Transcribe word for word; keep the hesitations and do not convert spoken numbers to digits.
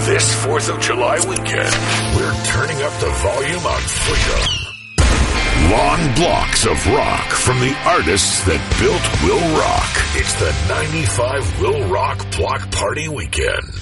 This fourth of July weekend, we're turning up the volume on Freedom. Long blocks of rock from the artists that built Will Rock. It's the ninety-five Will Rock Block Party Weekend.